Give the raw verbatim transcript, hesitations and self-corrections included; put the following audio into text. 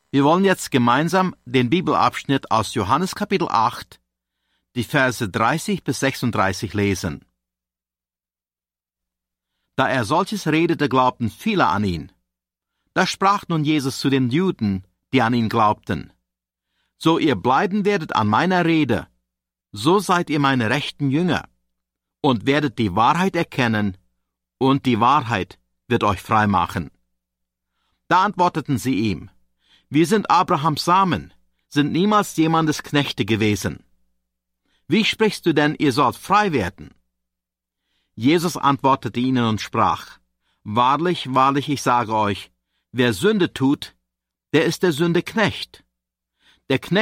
Wir wollen jetzt gemeinsam den Bibelabschnitt aus Johannes Kapitel acht, die Verse dreißig bis sechsunddreißig lesen. Da er solches redete, glaubten viele an ihn. Da sprach nun Jesus zu den Juden, die an ihn glaubten: So ihr bleiben werdet an meiner Rede, so seid ihr meine rechten Jünger, und werdet die Wahrheit erkennen, und die Wahrheit wird euch frei machen. Da antworteten sie ihm: Wir sind Abrahams Samen, sind niemals jemandes Knechte gewesen. Wie sprichst du denn, ihr sollt frei werden? Jesus antwortete ihnen und sprach: Wahrlich, wahrlich, ich sage euch, wer Sünde tut, der ist der Sünde Knecht. Der Knecht